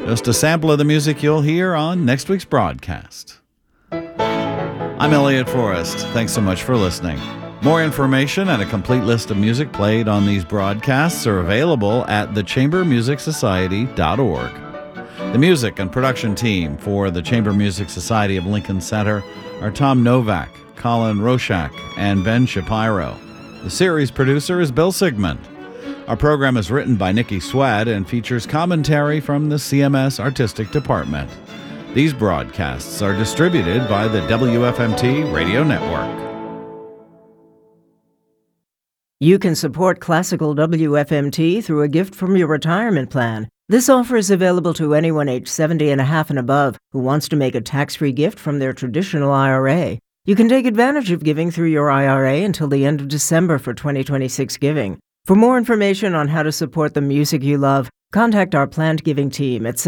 Just a sample of the music you'll hear on next week's broadcast. I'm Elliot Forrest. Thanks so much for listening. More information and a complete list of music played on these broadcasts are available at thechambermusicsociety.org. The music and production team for the Chamber Music Society of Lincoln Center are Tom Novak, Colin Roshak, and Ben Shapiro. The series producer is Bill Sigmund. Our program is written by Nikki Swad and features commentary from the CMS Artistic Department. These broadcasts are distributed by the WFMT Radio Network. You can support classical WFMT through a gift from your retirement plan. This offer is available to anyone age 70 and a half and above who wants to make a tax-free gift from their traditional IRA. You can take advantage of giving through your IRA until the end of December for 2026 giving. For more information on how to support the music you love, contact our planned giving team at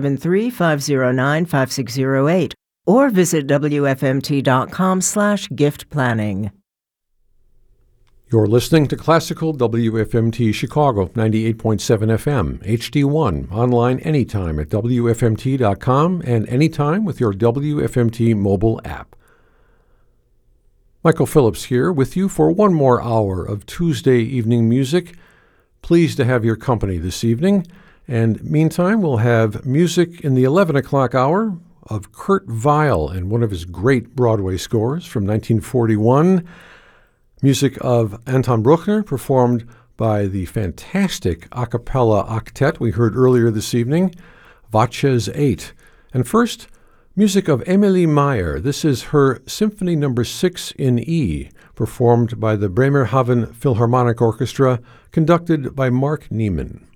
773-509-5608 or visit wfmt.com/gift planning. You're listening to Classical WFMT Chicago, 98.7 FM, HD1, online anytime at WFMT.com and anytime with your WFMT mobile app. Michael Phillips here with you for one more hour of Tuesday evening music. Pleased to have your company this evening. And meantime, we'll have music in the 11 o'clock hour of Kurt Weill and one of his great Broadway scores from 1941. Music of Anton Bruckner, performed by the fantastic a cappella octet we heard earlier this evening, Watches 8. And first, music of Emilie Meyer. This is her Symphony No. 6 in E, performed by the Bremerhaven Philharmonic Orchestra, conducted by Mark Niemann.